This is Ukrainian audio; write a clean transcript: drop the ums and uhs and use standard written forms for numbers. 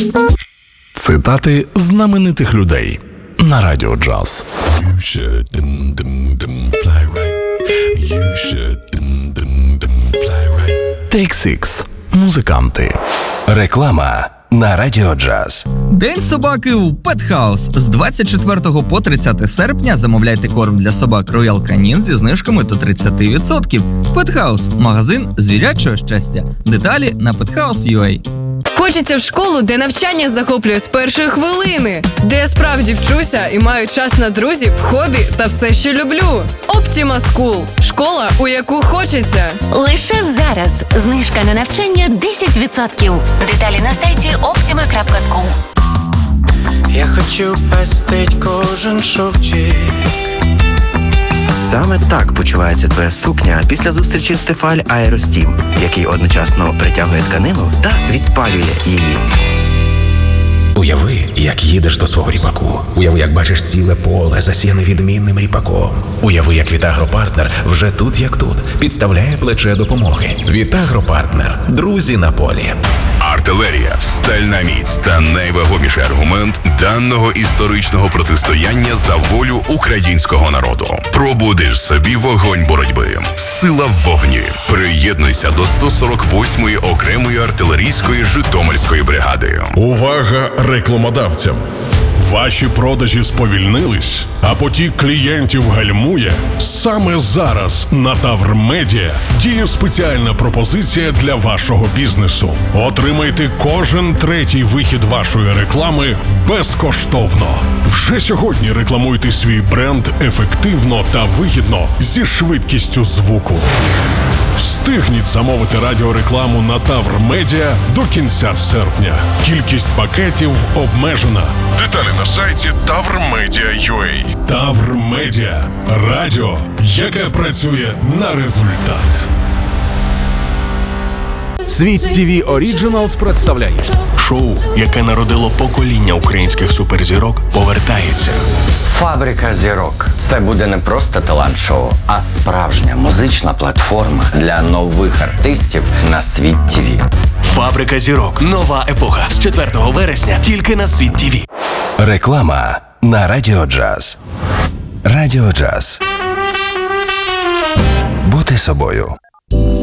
Цитати знаменитих людей на Радіо Джаз. You should fly right. You should fly right. Take Six. Музиканти. Реклама на Радіо Джаз. День собаки у Pet House. З 24 по 30 серпня замовляйте корм для собак Royal Canin зі знижками до 30%. Pet House – магазин звірячого щастя. Деталі на pethouse.ua. Хочеться в школу, де навчання захоплює з першої хвилини, де я справді вчуся і маю час на друзів, хобі та все, що люблю. Optima School – школа, у яку хочеться. Лише зараз знижка на навчання 10%. Деталі на сайті optima.school. Я хочу пестить кожен шовчик. Саме так почувається твоя сукня після зустрічі з Тефаль Аеростім, який одночасно притягує тканину та відпалює її. Уяви, як їдеш до свого ріпаку. Уяви, як бачиш ціле поле, засіяне відмінним ріпаком. Уяви, як Вітагропартнер вже тут як тут підставляє плече допомоги. Вітагропартнер. Друзі на полі. Артилерія, стальна міць та найвагоміший аргумент даного історичного протистояння за волю українського народу. Пробудиш собі вогонь боротьби. Сила в вогні. Приєднуйся до 148-ї окремої артилерійської Житомирської бригади. Увага рекламодавцям! Ваші продажі сповільнились, а потік клієнтів гальмує? Саме зараз на Тавр Медіа діє спеціальна пропозиція для вашого бізнесу. Отримайте кожен третій вихід вашої реклами безкоштовно. Вже сьогодні рекламуйте свій бренд ефективно та вигідно зі швидкістю звуку. Встигніть замовити радіорекламу на Тавр Медіа до кінця серпня. Кількість пакетів обмежена. Деталі на сайті tavrmedia.ua. Тавр Медіа. Радіо, яке працює на результат. Світ ТВ Оріджиналс представляє шоу, яке народило покоління українських суперзірок, повертається. Фабрика зірок. Це буде не просто талант-шоу, а справжня музична платформа для нових артистів на Світ ТВ. Фабрика зірок. Нова епоха. З 4 вересня тільки на Світ ТВ. Реклама на Радіо Джаз. Радіо Джаз. Бути собою.